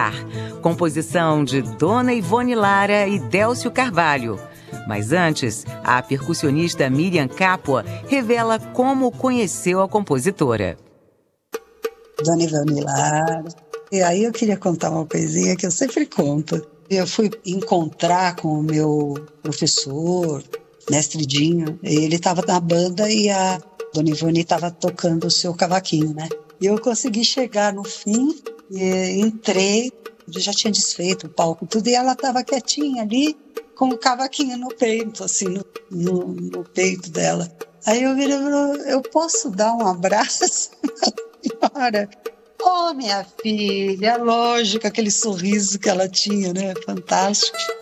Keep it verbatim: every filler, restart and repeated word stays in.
Luar, composição de Dona Ivone Lara e Délcio Carvalho. Mas antes, a percussionista Miriam Capua revela como conheceu a compositora. Dona Ivone Lara. E aí eu queria contar uma coisinha que eu sempre conto. Eu fui encontrar com o meu professor, mestre Dinho. Ele estava na banda e a Dona Ivone estava tocando o seu cavaquinho, né? E eu consegui chegar no fim, e entrei, eu já tinha desfeito o palco tudo, e ela estava quietinha ali, com o cavaquinho no peito, assim, no, no, no peito dela. Aí eu virei, eu posso dar um abraço na senhora? Oh, minha filha, lógico, aquele sorriso que ela tinha, né? Fantástico.